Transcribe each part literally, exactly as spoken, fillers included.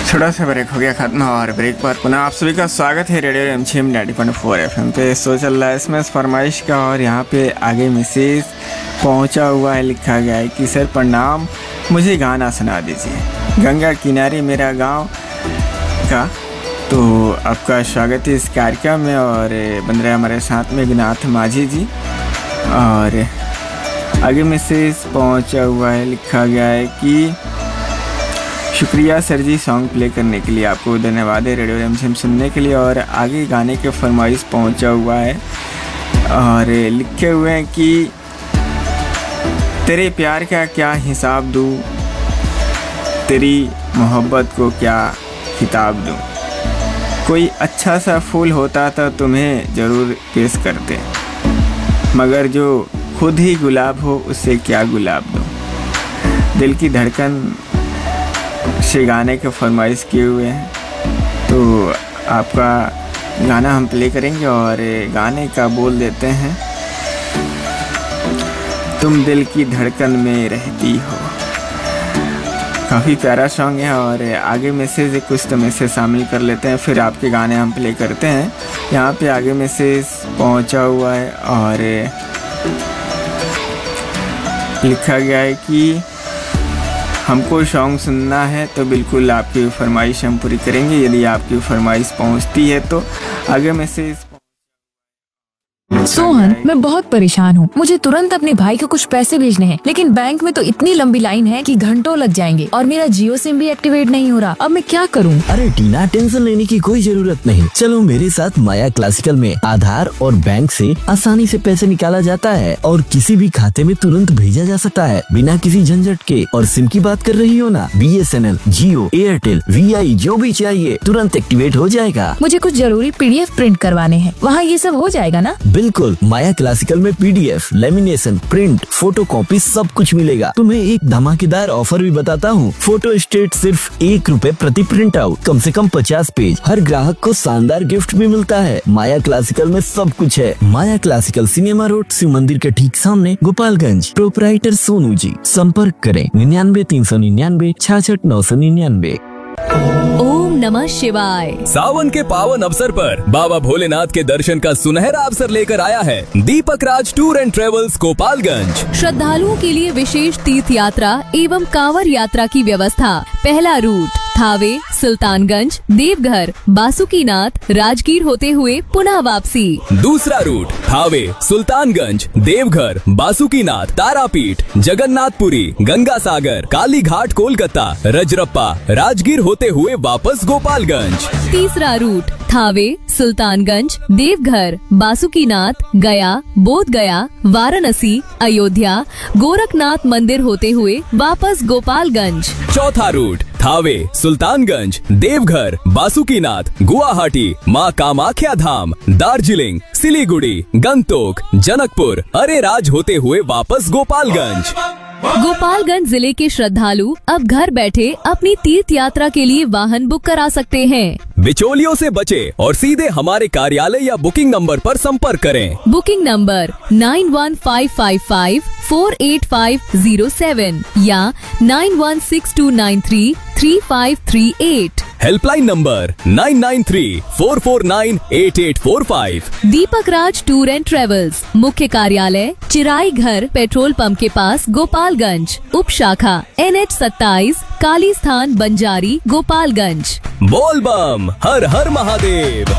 छोटा सा ब्रेक हो गया खत्म और ब्रेक पर पुनः आप सभी का स्वागत है radio एमछीएम ninety point four FM पे। शो चल रहा है इसमें फरमाइश का और यहाँ पे आगे मैसेज पहुँचा हुआ है, लिखा गया है कि सर प्रणाम, मुझे गाना सुना दीजिए गंगा किनारे मेरा गांव का। तो आपका स्वागत है इस कार्यक्रम में और बन रहे हमारे साथ में गुनाथ माझी जी। और आगे मैसेज पहुँचा हुआ है, लिखा गया है कि शुक्रिया सर जी सॉन्ग प्ले करने के लिए, आपको धन्यवाद है रेडियो एमसीएम सुनने के लिए। और आगे गाने के फरमाइश पहुंचा हुआ है और लिखे हुए हैं कि तेरे प्यार का क्या हिसाब दूँ, तेरी मोहब्बत को क्या खिताब दूँ, कोई अच्छा सा फूल होता तो तुम्हें ज़रूर पेश करते, मगर जो खुद ही गुलाब हो उससे क्या गुलाब दूँ। दिल की धड़कन से गाने के फरमाइश किए हुए हैं, तो आपका गाना हम प्ले करेंगे और गाने का बोल देते हैं। तुम दिल की धड़कन में रहती हो, काफ़ी प्यारा सॉन्ग है। और आगे मैसेज कुछ तो मैसेज शामिल कर लेते हैं, फिर आपके गाने हम प्ले करते हैं। यहाँ पे आगे मैसेज पहुँचा हुआ है और लिखा गया है कि हमको सॉन्ग सुनना है तो बिल्कुल आपकी फरमाइश हम पूरी करेंगे, यदि आपकी फरमाइश पहुंचती है तो। आगे मैसेज सोहन, मैं बहुत परेशान हूँ। मुझे तुरंत अपने भाई को कुछ पैसे भेजने हैं, लेकिन बैंक में तो इतनी लंबी लाइन है कि घंटों लग जाएंगे और मेरा जियो सिम भी एक्टिवेट नहीं हो रहा। अब मैं क्या करूँ? अरे टीना, टेंशन लेने की कोई जरूरत नहीं। चलो मेरे साथ माया क्लासिकल में आधार और बैंक से आसानी से पैसे निकाला जाता है और किसी भी खाते में तुरंत भेजा जा सकता है बिना किसी झंझट के। और सिम की बात कर रही हो ना, B S N L, Jio, Airtel, we आई जो भी चाहिए तुरंत एक्टिवेट हो जाएगा। मुझे कुछ जरूरी पी डी एफ प्रिंट करवाने हैं, वहाँ ये सब हो जाएगा ना? बिल्कुल, माया क्लासिकल में P D F, lamination, print, photo copy सब कुछ मिलेगा। तुम्हें एक धमाकेदार ऑफर भी बताता हूँ। फोटो स्टेट सिर्फ एक रुपए प्रति प्रिंट आउट, कम से कम पचास पेज। हर ग्राहक को शानदार गिफ्ट भी मिलता है। माया क्लासिकल में सब कुछ है। माया क्लासिकल, सिनेमा रोड, शिव मंदिर के ठीक सामने, गोपालगंज। प्रोपराइटर सोनू जी। संपर्क करें निन्यानवे तीन सौ निन्यानवे छियासठ नौ सौ निन्यानवे। ओम नमः शिवाय। सावन के पावन अवसर पर बाबा भोलेनाथ के दर्शन का सुनहरा अवसर लेकर आया है दीपक राज टूर एंड ट्रेवल्स गोपालगंज। श्रद्धालुओं के लिए विशेष तीर्थ यात्रा एवं कांवर यात्रा की व्यवस्था। पहला रूट थावे, सुल्तानगंज, देवघर, बासुकीनाथ, राजगीर होते हुए पुनः वापसी। दूसरा रूट थावे, सुल्तानगंज, देवघर, बासुकीनाथ, तारापीठ, जगन्नाथपुरी, गंगा सागर, काली घाट, कोलकाता, रजरप्पा, राजगीर होते हुए वापस गोपालगंज। तीसरा रूट थावे, सुल्तानगंज, देवघर, बासुकीनाथ, गया, बोध गया, वाराणसी, अयोध्या, गोरखनाथ मंदिर होते हुए वापस गोपालगंज। चौथा रूट थावे, सुल्तानगंज, देवघर, बासुकीनाथ, गुवाहाटी, माँ कामाख्या धाम, दार्जिलिंग, सिलीगुड़ी, गंगटोक, जनकपुर, अरेराज होते हुए वापस गोपालगंज। गोपालगंज जिले के श्रद्धालु अब घर बैठे अपनी तीर्थ यात्रा के लिए वाहन बुक करा सकते हैं। बिचौलियों से बचे और सीधे हमारे कार्यालय या बुकिंग नंबर पर संपर्क करें। Booking number nine one five five five four eight five zero seven या nine one six to nine three three five three eight. Helpline number nine nine three four four nine eight eight four five. Deepak Raj tour and travels, मुख्य कार्यालय चिराई घर, petrol pump के पास, गोपालगंज। उप शाखा N H सत्ताईस, काली स्थान, बंजारी, गोपालगंज। बोल बम, हर हर Mahadev.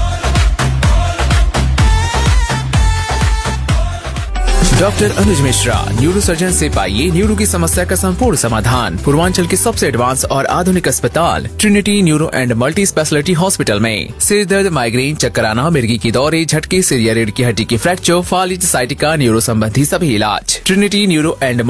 Doctor अनुज Mishra, neuro surgeon से पाइए न्यूरो की समस्या का संपूर्ण समाधान। पूर्वांचल के सबसे एडवांस और आधुनिक अस्पताल Trinity neuro and multi speciality hospital में सिर दर्द, माइग्रेन, चक्कर आना, मिर्गी की दौरे, झटके, सिर या रीढ़ की हड्डी की फ्रैक्चर, फालिज, साइटिका, न्यूरो संबंधी सभी इलाज। Trinity neuro and